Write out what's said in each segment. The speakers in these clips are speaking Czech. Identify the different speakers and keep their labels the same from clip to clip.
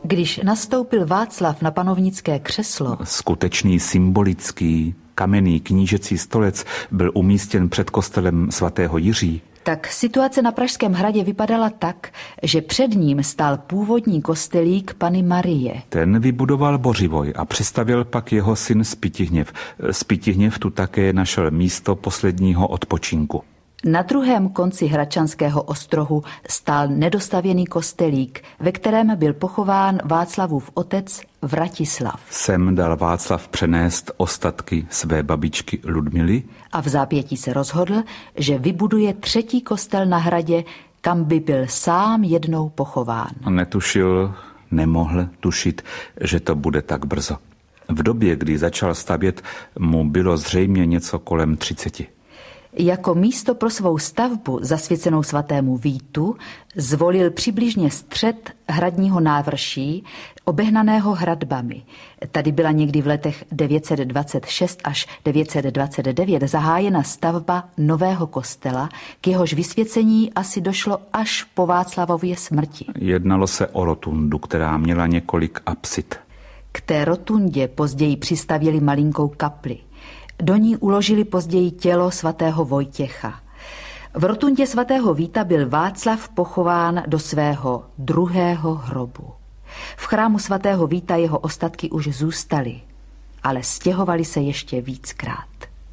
Speaker 1: Když nastoupil Václav na panovnické křeslo,
Speaker 2: skutečný symbolický kamenný knížecí stolec byl umístěn před kostelem svatého Jiří,
Speaker 1: tak situace na Pražském hradě vypadala tak, že před ním stál původní kostelík Panny Marie.
Speaker 2: Ten vybudoval Bořivoj a přistavěl pak jeho syn Spytihněv. Spytihněv tu také našel místo posledního odpočinku.
Speaker 1: Na druhém konci Hradčanského ostrohu stál nedostavěný kostelík, ve kterém byl pochován Václavův otec Vratislav.
Speaker 2: Sem dal Václav přenést ostatky své babičky Ludmily
Speaker 1: a v zápětí se rozhodl, že vybuduje třetí kostel na hradě, kam by byl sám jednou pochován.
Speaker 2: Netušil, nemohl tušit, že to bude tak brzo. V době, kdy začal stavět, mu bylo zřejmě něco kolem 30.
Speaker 1: Jako místo pro svou stavbu zasvěcenou svatému Vítu zvolil přibližně střed hradního návrší, obehnaného hradbami. Tady byla někdy v letech 926 až 929 zahájena stavba nového kostela, k jehož vysvěcení asi došlo až po Václavově smrti.
Speaker 2: Jednalo se o rotundu, která měla několik apsid.
Speaker 1: K té rotundě později přistavěli malinkou kapli. Do ní uložili později tělo svatého Vojtěcha. V rotundě svatého Víta byl Václav pochován do svého druhého hrobu. V chrámu svatého Víta jeho ostatky už zůstaly, ale stěhovali se ještě víckrát.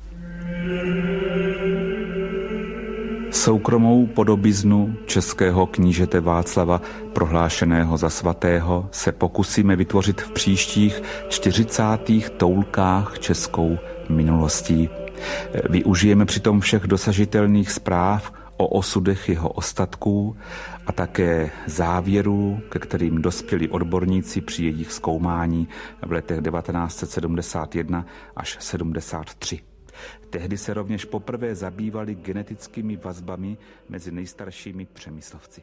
Speaker 2: Soukromou podobiznu českého knížete Václava, prohlášeného za svatého, se pokusíme vytvořit v příštích 40. toulkách českou minulostí. Využijeme přitom všech dosažitelných zpráv o osudech jeho ostatků a také závěrů, ke kterým dospěli odborníci při jejich zkoumání v letech 1971 až 73. Tehdy se rovněž poprvé zabývali genetickými vazbami mezi nejstaršími Přemyslovci.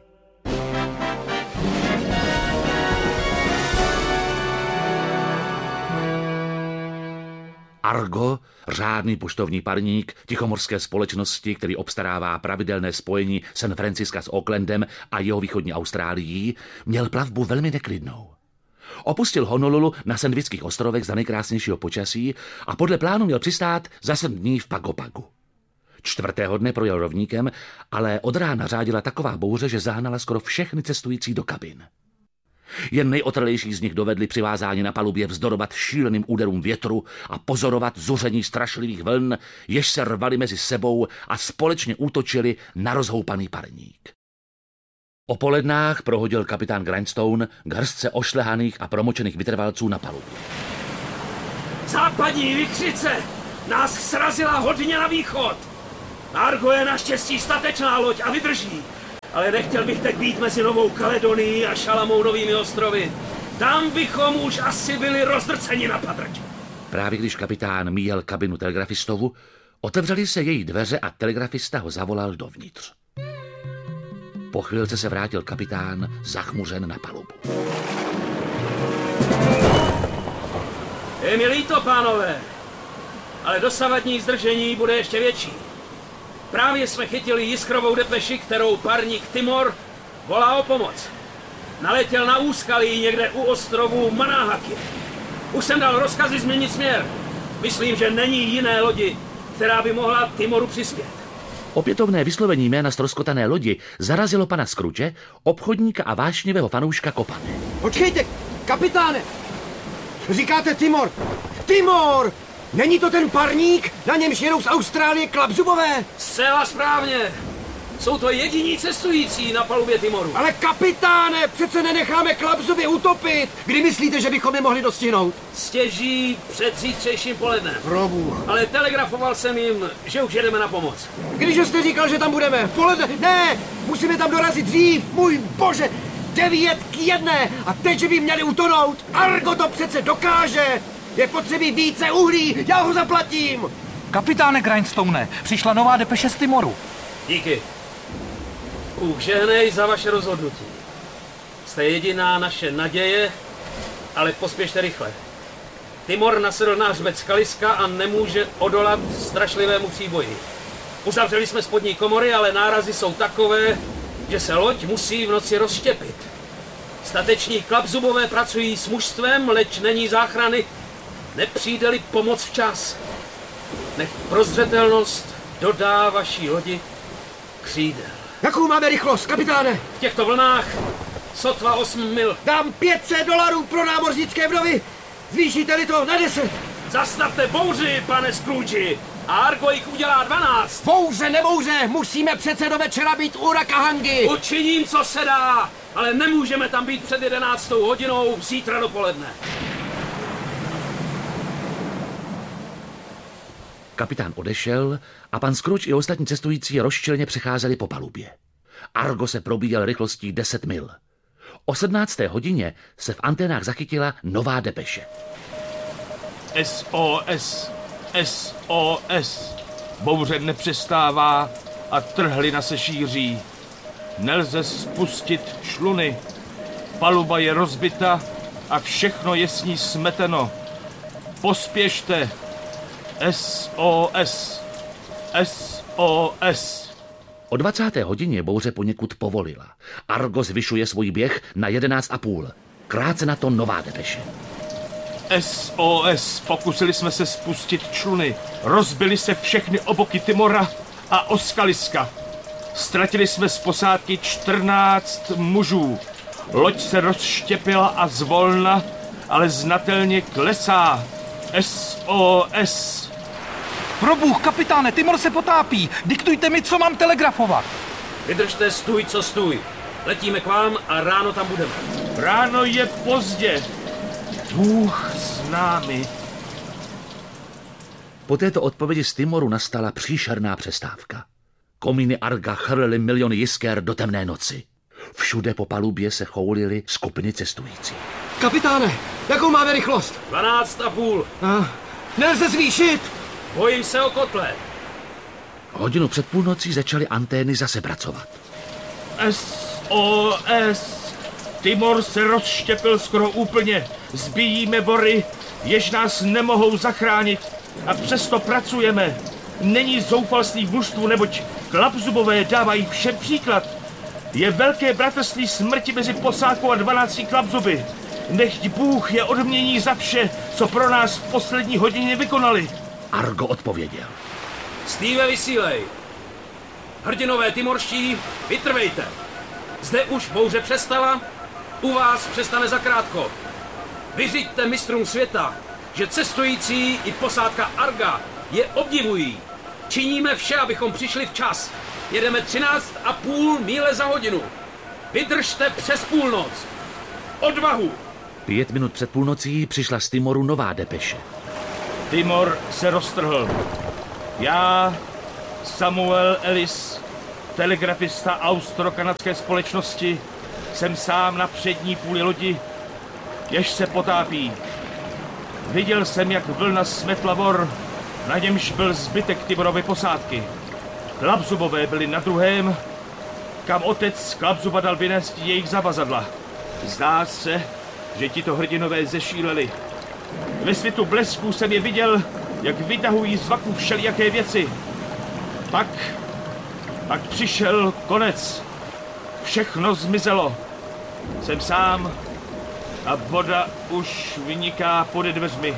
Speaker 3: Argo, řádný poštovní parník tichomorské společnosti, který obstarává pravidelné spojení San Francisca s Aucklandem a jeho východní Austrálií, měl plavbu velmi neklidnou. Opustil Honolulu na Sandvických ostrovech za nejkrásnějšího počasí a podle plánu měl přistát za 7 dní v Pagopagu. 4. dne projel rovníkem, ale od rána řádila taková bouře, že zahnala skoro všechny cestující do kabin. Jen nejotrlejší z nich dovedli při vázání na palubě vzdorovat šíleným úderům větru a pozorovat zuření strašlivých vln, jež se rvaly mezi sebou a společně útočili na rozhoupaný parník. O polednách prohodil kapitán Grindstone k hrstce ošlehaných a promočených vytrvalců na palubě.
Speaker 4: Západní vichřice nás srazila hodně na východ. Argo je naštěstí statečná loď a vydrží. Ale nechtěl bych teď být mezi Novou Kaledonií a Šalamounovými ostrovy. Tam bychom už asi byli rozdrceni na padrť.
Speaker 3: Právě když kapitán míjel kabinu telegrafistovu, otevřely se její dveře a telegrafista ho zavolal dovnitř. Po chvilce se vrátil kapitán zachmuřen na palubu.
Speaker 4: Je mi líto, pánové, ale dosavadní zdržení bude ještě větší. Právě jsme chytili jiskrovou depeši, kterou parník Timor volá o pomoc. Naletěl na úskalí někde u ostrovu Manahaki. Už jsem dal rozkazy změnit směr. Myslím, že není jiné lodi, která by mohla Timoru přispět.
Speaker 3: Opětovné vyslovení jména ztroskotané lodi zarazilo pana Scrooge, obchodníka a vášnivého fanouška Kopany.
Speaker 5: Počkejte, kapitáne! Říkáte Timor? Timor! Není to ten parník, na němž jedou z Austrálie klapzubové?
Speaker 4: Zcela správně. Jsou to jediní cestující na palubě Timoru.
Speaker 5: Ale kapitáne, přece nenecháme klapzuby utopit. Kdy myslíte, že bychom je mohli dostihnout?
Speaker 4: Stěží před zítřejším polednem.
Speaker 5: Probůh.
Speaker 4: Ale telegrafoval jsem jim, že už jedeme na pomoc.
Speaker 5: Když jste říkal, že tam budeme? V poledne? Ne, musíme tam dorazit dřív, můj bože. 9:1 a teď, že by měli utonout. Argo to přece dokáže. Je potřebí více uhlí, já ho zaplatím.
Speaker 6: Kapitáne Grindstone, přišla nová depeše z Timoru.
Speaker 4: Díky. Bůh žehnej za vaše rozhodnutí. Jste jediná naše naděje, ale pospěšte rychle. Timor nasedl na hřbet skaliska a nemůže odolat strašlivému příboji. Uzavřeli jsme spodní komory, ale nárazy jsou takové, že se loď musí v noci rozštěpit. Stateční klapzubové pracují s mužstvem, leč není záchrany. Nepřijde-li pomoc včas. Nech prozřetelnost dodá vaší lodi křídel.
Speaker 5: Jakou máme rychlost, kapitáne?
Speaker 4: V těchto vlnách sotva 8 mil.
Speaker 5: Dám $500 pro námořnické vdovy. Zvýšíte-li to na 10.
Speaker 4: Zastavte bouři, pane Scrooge. A Argo jich udělá 12.
Speaker 5: Bouře, nebouře, musíme přece do večera být u Rakahangy.
Speaker 4: Učiním, co se dá, ale nemůžeme tam být před 11. hodinou zítra dopoledne.
Speaker 3: Kapitán odešel a pan Scrooge i ostatní cestující rozčilně přecházeli po palubě. Argo se probíjel rychlostí 10 mil. O 17. hodině se v anténách zachytila nová depeše.
Speaker 7: SOS, SOS. Bouře nepřestává a trhlina se šíří. Nelze spustit čluny. Paluba je rozbita a všechno je s ní smeteno. Pospěšte. SOS, SOS.
Speaker 3: O 20. hodině bouře poněkud povolila. Argo zvyšuje svůj běh na 11,5. Krátce na to nová depeše.
Speaker 7: SOS, pokusili jsme se spustit čluny. Rozbily se všechny oboky Timora a Oskaliska. Ztratili jsme z posádky 14 mužů. Loď se rozštěpila a zvolna, ale znatelně klesá. SOS.
Speaker 6: Probůh, kapitáne, Timor se potápí. Diktujte mi, co mám telegrafovat.
Speaker 4: Vydržte stůj, co stůj. Letíme k vám a ráno tam budeme.
Speaker 7: Ráno je pozdě. Bůh s námi.
Speaker 3: Po této odpovědi z Timoru nastala příšerná přestávka. Komíny Arga chrlily miliony jisker do temné noci. Všude po palubě se choulily skupiny cestující.
Speaker 5: Kapitáne, jakou máme rychlost?
Speaker 4: 12,5.
Speaker 5: Nelze zvýšit.
Speaker 4: Bojím se o kotle.
Speaker 3: Hodinu před půlnocí začaly antény zase pracovat.
Speaker 7: SOS. Timor se rozštěpil skoro úplně. Zbíjíme bory, jež nás nemohou zachránit. A přesto pracujeme. Není zoufalství v mužstvu, neboť klapzubové dávají všem příklad. Je velké bratrství smrti mezi posádkou a 12 klapzuby. Nechť Bůh je odmění za vše, co pro nás v poslední hodině vykonali.
Speaker 3: Argo odpověděl.
Speaker 4: Steve, vysílej. Hrdinové timorští, vytrvejte. Zde už bouře přestala, u vás přestane zakrátko. Vyřiďte mistrům světa, že cestující i posádka Arga je obdivují. Činíme vše, abychom přišli včas. Jedeme 13,5 míle za hodinu. Vydržte přes půlnoc. Odvahu!
Speaker 3: 5 minut před půlnocí přišla z Timoru nová depeše.
Speaker 7: Timor se roztrhl. Já, Samuel Ellis, telegrafista austro-kanadské společnosti, jsem sám na přední půli lodi, jež se potápí. Viděl jsem, jak vlna smetla bor, na němž byl zbytek Timorovy posádky. Klapzubové byli na druhém, kam otec Klapzuba dal vynést jejich zavazadla. Zdá se, že tito hrdinové zešíleli. Ve světu blesků jsem je viděl, jak vytahují z vaku všelijaké věci. Pak přišel konec. Všechno zmizelo. Jsem sám a voda už vyniká pode dveřmi.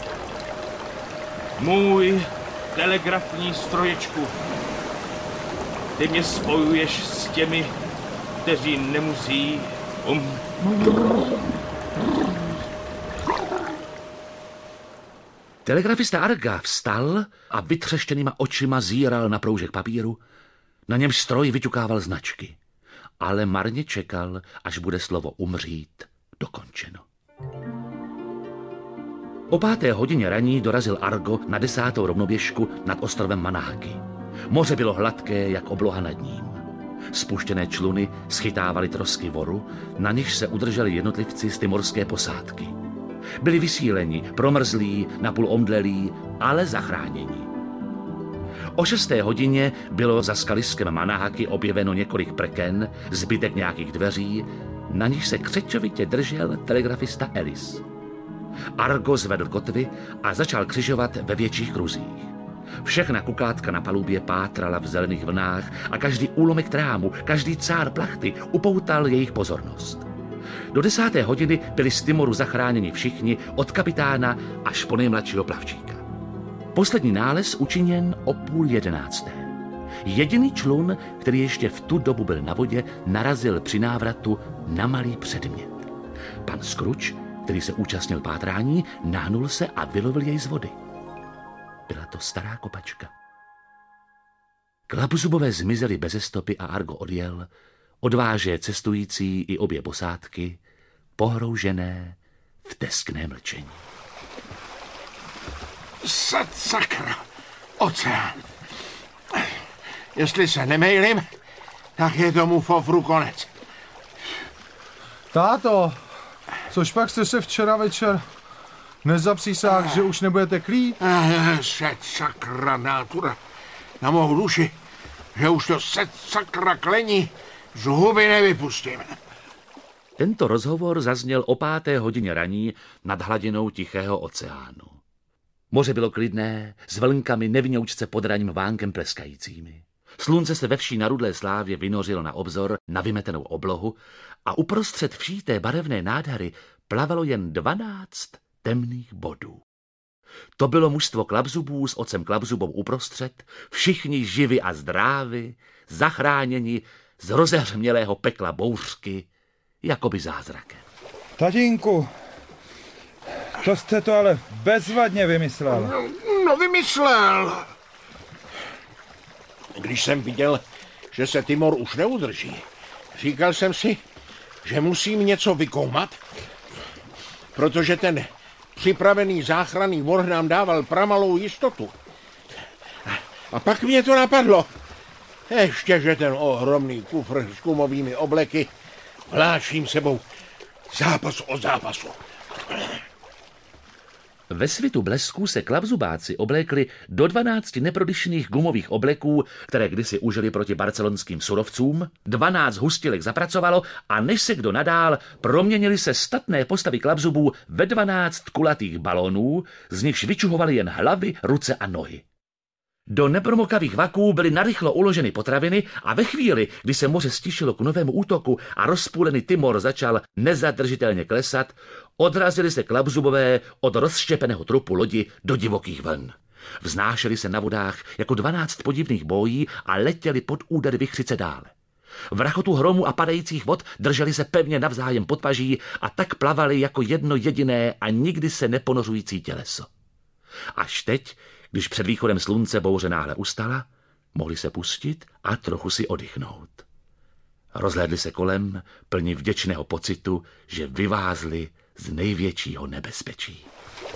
Speaker 7: Můj telegrafní stroječku. Ty mě spojuješ s těmi, kteří nemusí
Speaker 3: Telegrafista Arga vstal a vytřeštěnýma očima zíral na proužek papíru, na němž stroj vyťukával značky. Ale marně čekal, až bude slovo umřít dokončeno. O 5. hodině raní dorazil Argo na 10. rovnoběžku nad ostrovem Manahaki. Moře bylo hladké, jak obloha nad ním. Spuštěné čluny schytávaly trosky voru, na nichž se udrželi jednotlivci z timorské posádky. Byli vysíleni, promrzlí, napůl omdlelí, ale zachráněni. O 6. hodině bylo za skaliskem Manahaki objeveno několik prken, zbytek nějakých dveří, na nich se křečovitě držel telegrafista Ellis. Argo zvedl kotvy a začal křižovat ve větších kruzích. Všechna kukátka na palubě pátrala v zelených vlnách a každý úlomek trámu, každý cár plachty upoutal jejich pozornost. Do 10. hodiny byli z Timoru zachráněni všichni, od kapitána až po nejmladšího plavčíka. Poslední nález učiněn o 10:30. Jediný člun, který ještě v tu dobu byl na vodě, narazil při návratu na malý předmět. Pan Scrooge, který se účastnil pátrání, nahnul se a vylovil jej z vody. Byla to stará kopačka. Klapzubové zmizeli beze stopy a Argo odjel, odváže cestující i obě posádky, pohroužené v teskné mlčení.
Speaker 5: Sakra, oceán. Jestli se nemejlím, tak je tomu fofru konec.
Speaker 8: Táto, což pak jste se včera večer nezapřísáhl, že už nebudete klít?
Speaker 5: Sakra nátura na mou duši, že už to sakra klení z huby nevypustím.
Speaker 3: Tento rozhovor zazněl o 5. hodině raní nad hladinou Tichého oceánu. Moře bylo klidné, s vlnkami nevinoučce pod ranním vánkem pleskajícími. Slunce se ve vší narudlé slávě vynořilo na obzor, na vymetenou oblohu a uprostřed vší té barevné nádhary plavalo jen 12 temných bodů. To bylo mužstvo klapzubů s otcem Klapzubou uprostřed, všichni živi a zdrávi, zachráněni z rozehřmělého pekla bouřky, jakoby zázrakem.
Speaker 8: Tatínku, to jste to ale bezvadně vymyslel.
Speaker 5: No vymyslel. Když jsem viděl, že se Timor už neudrží, říkal jsem si, že musím něco vykoumat, protože ten připravený záchranný vor nám dával pramalou jistotu. A pak mě to napadlo. Ještě, že ten ohromný kufr s gumovými obleky vláčím sebou zápas o zápasu.
Speaker 3: Ve svitu blesků se klapzubáci oblékli do 12 neprodyšných gumových obleků, které kdysi užili proti barcelonským surovcům, 12 hustilek zapracovalo a než se kdo nadál, proměnili se statné postavy klapzubů ve 12 kulatých balónů, z nichž vyčuhovaly jen hlavy, ruce a nohy. Do nepromokavých vaků byly narychlo uloženy potraviny a ve chvíli, kdy se moře stišilo k novému útoku a rozpůlený Timor začal nezadržitelně klesat, odrazili se klapzubové od rozštěpeného trupu lodi do divokých vln. Vznášeli se na vodách jako 12 podivných bojí a letěli pod úder vichřice dále. V rachotu hromu a padajících vod drželi se pevně navzájem pod paží a tak plavali jako jedno jediné a nikdy se neponořující těleso. Až teď, když před východem slunce bouře náhle ustala, mohli se pustit a trochu si oddychnout. Rozhlédli se kolem, plni vděčného pocitu, že vyvázli z největšího nebezpečí.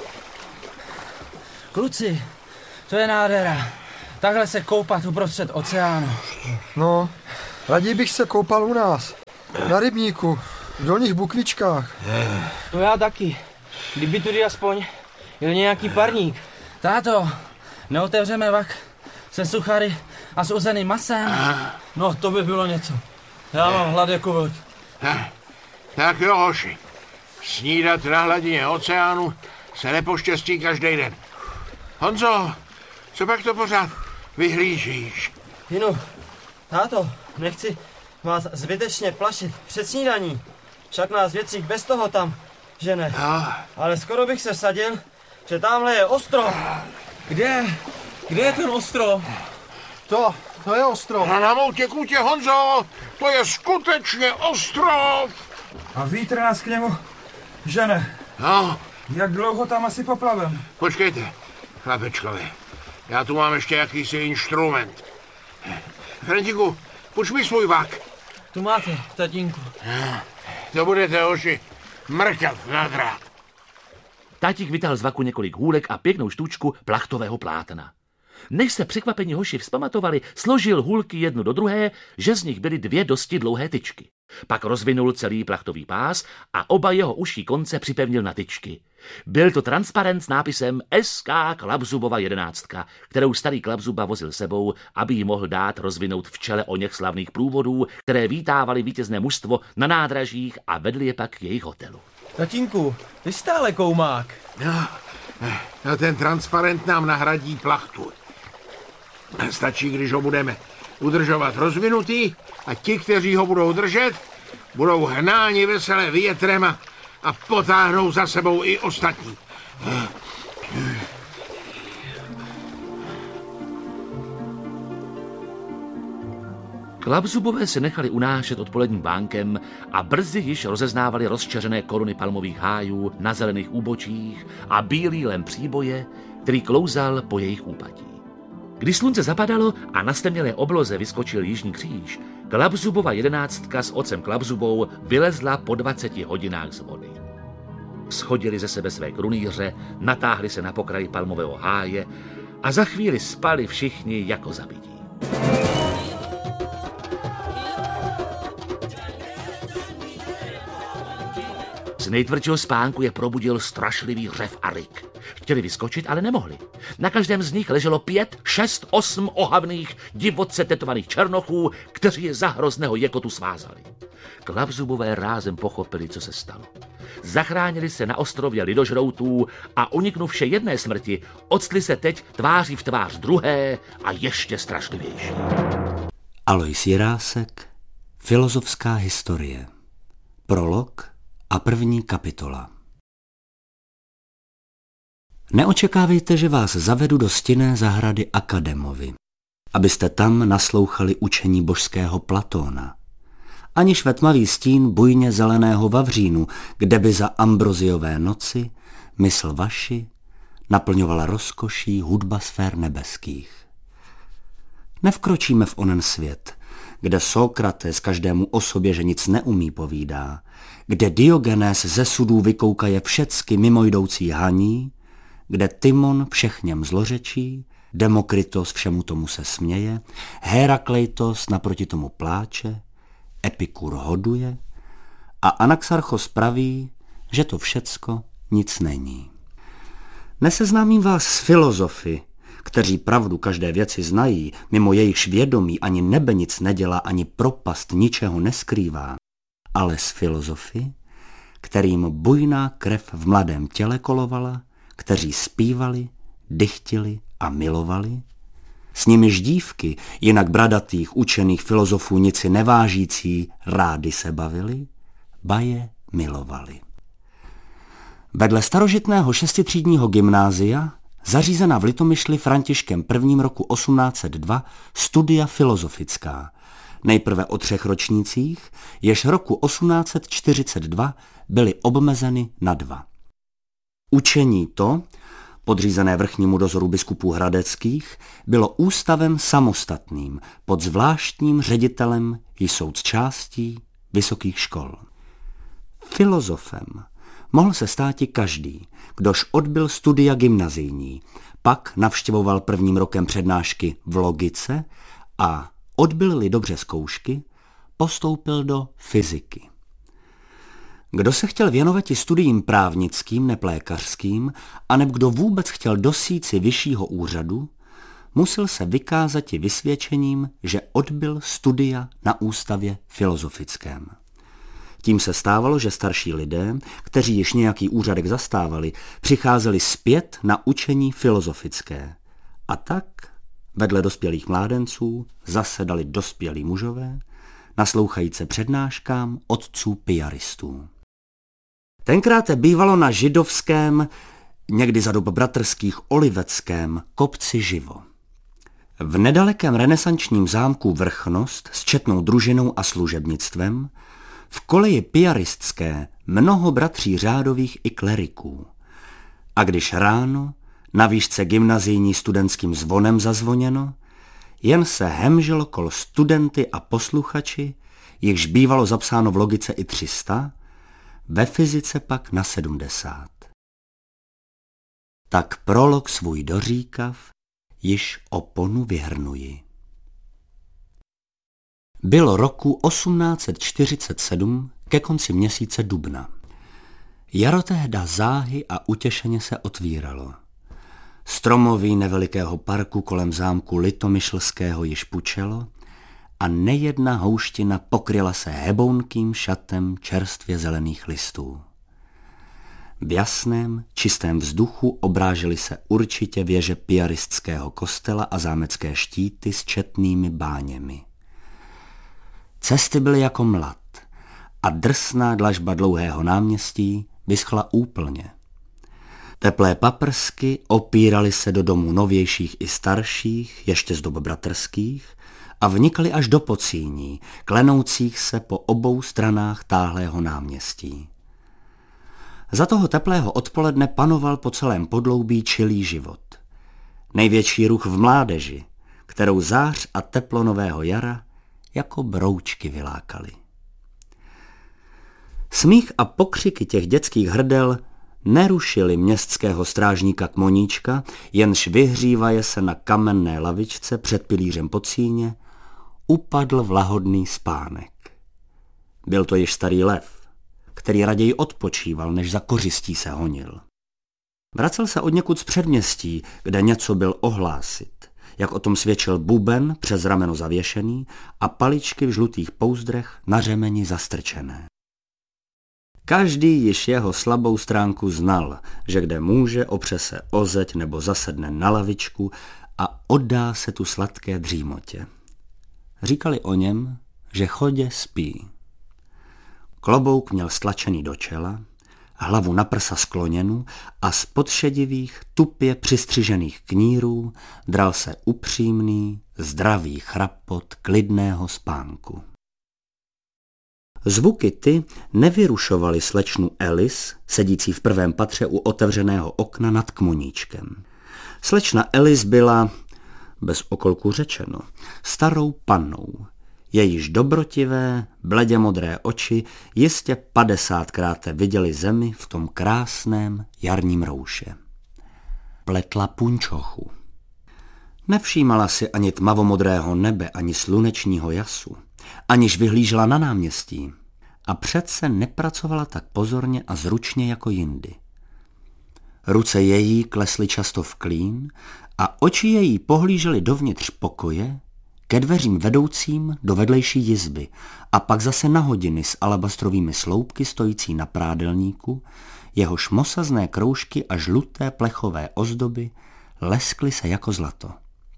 Speaker 9: Kluci, to je nádhera. Takhle se koupat uprostřed oceánu.
Speaker 10: No, raději bych se koupal u nás. Na rybníku, v Dolních Bukvičkách.
Speaker 9: To já taky. Kdyby tudy aspoň jel nějaký parník. Táto, neotevřeme vak se suchary a s uzeným masem? No, to by bylo něco. Já mám hlad jako vod.
Speaker 5: Tak jo, hoši. Snídat na hladině oceánu se nepoštěstí každý den. Honzo, co pak to pořád vyhlížíš?
Speaker 9: Jinu, táto, nechci vás zbytečně plašit před snídaní. Však nás větřík bez toho tam žene. Ale skoro bych se vsadil, že tamhle je ostrov.
Speaker 6: Kde? Kde je ten ostrov?
Speaker 10: To je ostrov.
Speaker 5: Na mou tekutě, Honzo, to je skutečně ostrov.
Speaker 8: A vítr nás k němu žene.
Speaker 5: No.
Speaker 8: Jak dlouho tam asi poplavem?
Speaker 5: Počkejte, chlapečkovi. Já tu mám ještě jakýsi instrument. Frantiku, puč mi svůj vak.
Speaker 9: Tu máte, tatínku.
Speaker 5: To budete, hoši, mrkat na drát.
Speaker 3: Tátík vytáhl z vaku několik hůlek a pěknou štůčku plachtového plátna. Než se překvapení hoši vzpamatovali, složil hůlky jednu do druhé, že z nich byly 2 dosti dlouhé tyčky. Pak rozvinul celý plachtový pás a oba jeho uší konce připevnil na tyčky. Byl to transparent s nápisem SK Klapzubova 11, kterou starý Klapzuba vozil sebou, aby ji mohl dát rozvinout v čele oněch slavných průvodů, které vítávali vítězné mužstvo na nádražích a vedli je pak k jejich hotelu.
Speaker 9: Tatínku, ty stále koumák.
Speaker 5: No, ten transparent nám nahradí plachtu. Stačí, když ho budeme udržovat rozvinutý a ti, kteří ho budou držet,
Speaker 11: budou hnáni veselé větrem a potáhnou za sebou i ostatní.
Speaker 3: Klapzubové se nechali unášet odpoledním vánkem a brzy již rozeznávali rozčeřené koruny palmových hájů na zelených úbočích a bílý lem příboje, který klouzal po jejich úpatí. Když slunce zapadalo a na stemnělé obloze vyskočil jižní kříž, Klapzubova 11 s otcem Klapzubou vylezla po 20 hodinách z vody. Schodili ze sebe své krunýře, natáhli se na pokraji palmového háje a za chvíli spali všichni jako zabití. Z nejtvrdšího spánku je probudil strašlivý řev a ryk. Chtěli vyskočit, ale nemohli. Na každém z nich leželo 5, 6, 8 ohavných, divoce tetovaných černochů, kteří je za hrozného jekotu svázali. Klapzubové rázem pochopili, co se stalo. Zachránili se na ostrově lidožroutů a uniknuvše jedné smrti, octli se teď tváří v tvář druhé a ještě strašlivější.
Speaker 12: Alois Jirásek, Filozofská historie. Prolog a první kapitola. Neočekávejte, že vás zavedu do stinné zahrady Akademovy, abyste tam naslouchali učení božského Platóna. Ani švetmavý stín bujně zeleného vavřínu, kde by za ambroziové noci mysl vaši naplňovala rozkoší hudba sfér nebeských. Nevkročíme v onen svět, kde Sokrates každému o sobě, že nic neumí, povídá, kde Diogenes ze sudů vykoukaje všecky mimojdoucí haní, kde Timon všechněm zlořečí, Demokritos všemu tomu se směje, Herakleitos naproti tomu pláče, Epikur hoduje a Anaxarchos praví, že to všecko nic není. Neseznámím vás s filozofy, kteří pravdu každé věci znají, mimo jejichž vědomí ani nebe nic nedělá, ani propast ničeho neskrývá, ale s filozofy, kterým bujná krev v mladém těle kolovala, kteří zpívali, dychtili a milovali, s nimiž dívky, jinak bradatých, učených filozofů nic si nevážící, rády se bavili, ba je milovali. Vedle starožitného 6třídního gymnázia, zařízená v Litomyšli Františkem I. roku 1802 studia filozofická, nejprve o 3 ročnících, jež roku 1842 byly obmezeny na 2. Učení to, podřízené vrchnímu dozoru biskupů hradeckých, bylo ústavem samostatným pod zvláštním ředitelem součástí vysokých škol. Filozofem mohl se státi každý, kdož odbyl studia gymnazijní, pak navštěvoval prvním rokem přednášky v logice a odbyl-li dobře zkoušky, postoupil do fyziky. Kdo se chtěl věnovat i studiím právnickým, neplékařským, aneb kdo vůbec chtěl dosít si vyššího úřadu, musel se vykázat i vysvědčením, že odbyl studia na ústavě filozofickém. Tím se stávalo, že starší lidé, kteří již nějaký úřadek zastávali, přicházeli zpět na učení filozofické. A tak vedle dospělých mládenců zasedali dospělí mužové, naslouchajíce přednáškám otců piaristů. Tenkrát bývalo na židovském, někdy za dob bratrských oliveckém kopci živo. V nedalekém renesančním zámku Vrchnost s četnou družinou a služebnictvem, v koleji piaristské mnoho bratří řádových i kleriků. A když ráno na výšce gymnazijní studentským zvonem zazvoněno, jen se hemžilo kol studenty a posluchači, jichž bývalo zapsáno v logice i 300, ve fyzice pak na 70. Tak prolog svůj doříkav, již oponu vyhrnuji. Bylo roku 1847 ke konci měsíce dubna. Jaro tehda záhy a utěšeně se otvíralo. Stromoví nevelikého parku kolem zámku Litomyšlského již pučelo a nejedna houština pokryla se hebounkým šatem čerstvě zelených listů. V jasném, čistém vzduchu obrážely se určitě věže piaristského kostela a zámecké štíty s četnými báněmi. Cesty byly jako mlad a drsná dlažba dlouhého náměstí vyschla úplně. Teplé paprsky opíraly se do domů novějších i starších, ještě z dob bratrských, a vnikly až do Pocíní, klenoucích se po obou stranách táhlého náměstí. Za toho teplého odpoledne panoval po celém podloubí čilý život. Největší ruch v mládeži, kterou zář a teplo nového jara jako broučky vylákaly. Smích a pokřiky těch dětských hrdel nerušili městského strážníka Kmoníčka, jenž vyhřívaje se na kamenné lavičce před pilířem Pocíně, upadl v lahodný spánek. Byl to již starý lev, který raději odpočíval, než za kořistí se honil. Vracel se odněkud z předměstí, kde něco byl ohlásit, jak o tom svědčil buben přes rameno zavěšený a paličky v žlutých pouzdrech na řemeni zastrčené. Každý již jeho slabou stránku znal, že kde může, opře se o zeď nebo zasedne na lavičku a oddá se tu sladké dřímotě. Říkali o něm, že chodě spí. Klobouk měl stlačený do čela, hlavu na prsa skloněnu a z podšedivých, tupě přistřižených knírů dral se upřímný, zdravý chrapot klidného spánku. Zvuky ty nevyrušovaly slečnu Alice, sedící v prvém patře u otevřeného okna nad Kmoníčkem. Slečna Alice byla, bez okolku řečeno, starou pannou. Jejíž dobrotivé, bledě modré oči jistě 50krát viděli zemi v tom krásném jarním rouše. Pletla punčochu. Nevšímala si ani tmavomodrého nebe, ani slunečního jasu, aniž vyhlížela na náměstí. A přece nepracovala tak pozorně a zručně jako jindy. Ruce její klesly často v klín a oči její pohlížely dovnitř pokoje, ke dveřím vedoucím do vedlejší jizby a pak zase na hodiny s alabastrovými sloupky stojící na prádelníku, jehož mosazné kroužky a žluté plechové ozdoby leskly se jako zlato.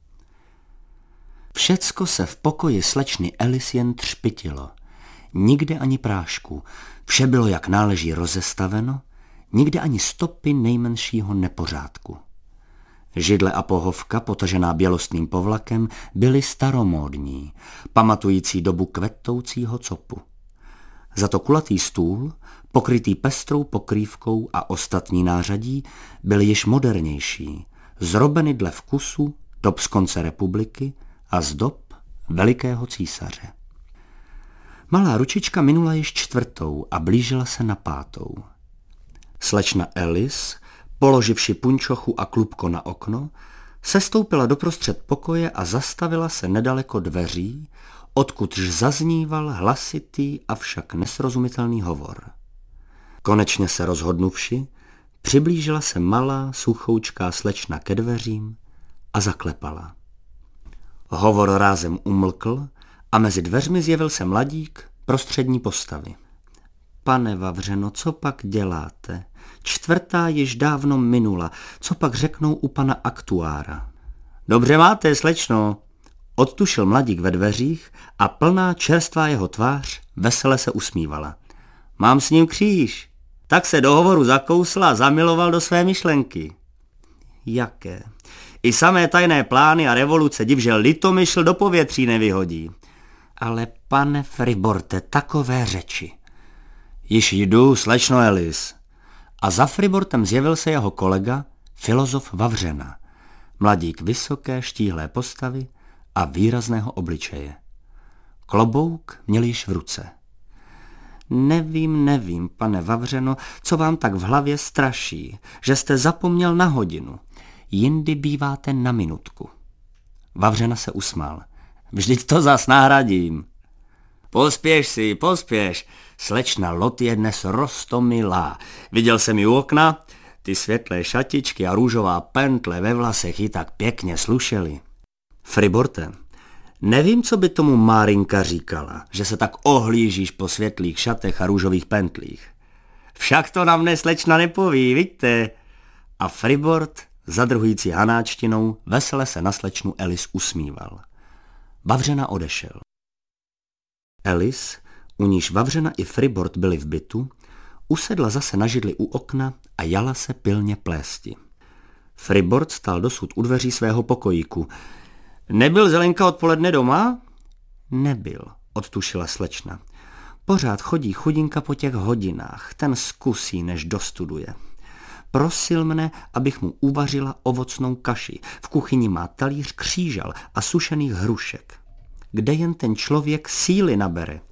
Speaker 12: Všecko se v pokoji slečny Alice jen třpitilo. Nikde ani prášku, vše bylo jak náleží rozestaveno, nikde ani stopy nejmenšího nepořádku. Židle a pohovka, potažená bělostným povlakem, byly staromódní, pamatující dobu kvetoucího copu. Za to kulatý stůl, pokrytý pestrou pokrývkou a ostatní nářadí, byly již modernější, zrobeny dle vkusu dob z konce republiky a z dob velikého císaře. Malá ručička minula již 4. a blížila se na 5. Slečna Alice, položivši punčochu a klubko na okno, sestoupila doprostřed pokoje a zastavila se nedaleko dveří, odkudž zazníval hlasitý, avšak nesrozumitelný hovor. Konečně se rozhodnuvši, přiblížila se malá, suchoučká slečna ke dveřím a zaklepala. Hovor rázem umlkl a mezi dveřmi zjevil se mladík prostřední postavy. Pane Vavřeno, co pak děláte? 4. již dávno minula, co pak řeknou u pana aktuára? Dobře máte, slečno, odtušil mladík ve dveřích a plná čerstvá jeho tvář vesele se usmívala. Mám s ním kříž. Tak se do hovoru zakousla a zamiloval do své myšlenky. Jaké? I samé tajné plány a revoluce div, že litomyšl do povětří nevyhodí. Ale pane Friborte, takové řeči. Již jdu, slečno Alice. A za Fribortem zjevil se jeho kolega, filozof Vavřena, mladík vysoké, štíhlé postavy a výrazného obličeje. Klobouk měl již v ruce. Nevím, pane Vavřeno, co vám tak v hlavě straší, že jste zapomněl na hodinu. Jindy býváte na minutku. Vavřena se usmál. Vždyť to zas nahradím. Pospěš, slečna Lot je dnes roztomilá. Viděl jsem ji u okna, ty světlé šatičky a růžová pentle ve vlasech ji tak pěkně slušely. Friborte, nevím, co by tomu Márinka říkala, že se tak ohlížíš po světlých šatech a růžových pentlích. Však to na mne slečna nepoví, vidíte? A Fribort, zadrhující hanáčtinou, vesele se na slečnu Alice usmíval. Vavřena odešel. Alice, u níž Vavřena i Fribort byli v bytu, usedla zase na židli u okna a jala se pilně plésti. Fribort stál dosud u dveří svého pokojíku. Nebyl Zelenka odpoledne doma? Nebyl, odtušila slečna. Pořád chodí chudinka po těch hodinách, ten zkusí, než dostuduje. Prosil mne, abych mu uvařila ovocnou kaši. V kuchyni má talíř křížal a sušených hrušek. Kde jen ten člověk síly nabere?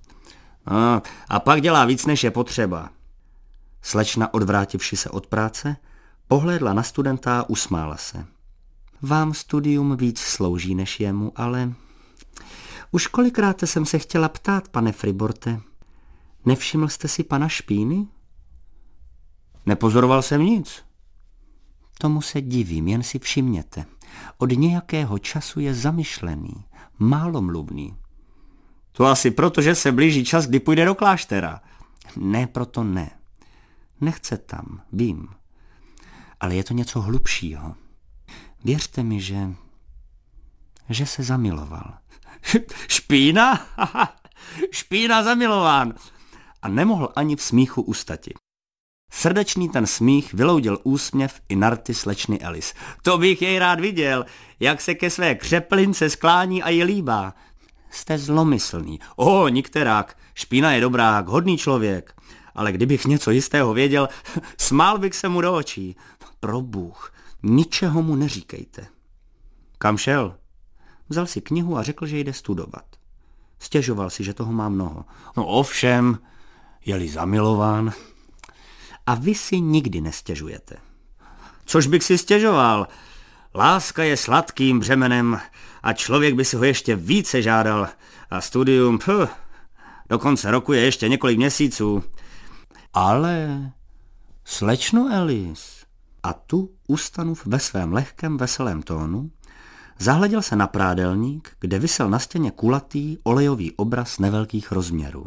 Speaker 12: A pak dělá víc, než je potřeba. Slečna, odvrátivši se od práce, pohlédla na studenta a usmála se. Vám studium víc slouží než jemu, ale... Už kolikrát jsem se chtěla ptát, pane Friborte, nevšiml jste si pana Špíny? Nepozoroval jsem nic. Tomu se divím, jen si všimněte. Od nějakého času je zamyšlený, málomluvný. To asi proto, že se blíží čas, kdy půjde do kláštera. Ne, proto ne. Nechce tam, vím. Ale je to něco hlubšího. Věřte mi, že se zamiloval. Špína? Špína zamilován. A nemohl ani v smíchu ustati. Srdečný ten smích vyloudil úsměv i na rty slečny Elis. To bych jej rád viděl, jak se ke své křeplince sklání a ji líbá. Jste zlomyslný. Nikterák, Špína je dobrák, hodný člověk. Ale kdybych něco jistého věděl, smál bych se mu do očí. Probůh, ničeho mu neříkejte. Kam šel? Vzal si knihu a řekl, že jde studovat. Stěžoval si, že toho má mnoho. No ovšem, je-li zamilován. A vy si nikdy nestěžujete. Což bych si stěžoval? Láska je sladkým břemenem a člověk by si ho ještě více žádal. A studium, do konce roku je ještě několik měsíců. Ale, slečno Elis, a tu Ustanův ve svém lehkém veselém tónu zahleděl se na prádelník, kde visel na stěně kulatý olejový obraz nevelkých rozměrů.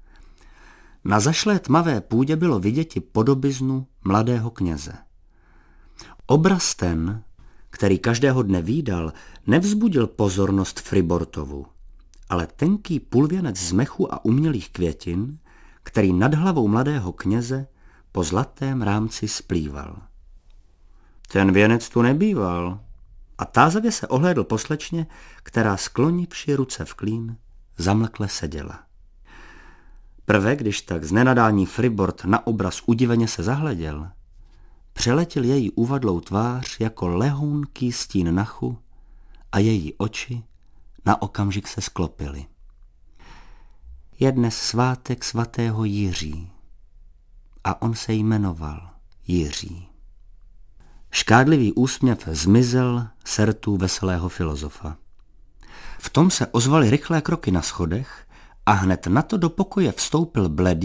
Speaker 12: Na zašlé tmavé půdě bylo viděti podobiznu mladého kněze. Obraz ten, který každého dne vídal, nevzbudil pozornost Fribortovu, ale tenký půlvěnec z mechu a umělých květin, který nad hlavou mladého kněze po zlatém rámci splýval. Ten věnec tu nebýval a tázavě se ohlédl po slečně, která sklonivši ruce v klín, zamlkle seděla. Prve, když tak z nenadání Fribort na obraz udiveně se zahleděl, přeletěl její uvadlou tvář jako lehounký stín nachu a její oči na okamžik se sklopily. Je dnes svátek svatého Jiří a on se jmenoval Jiří. Škádlivý úsměv zmizel se rtů veselého filozofa. V tom se ozvaly rychlé kroky na schodech a hned na to do pokoje vstoupil bledý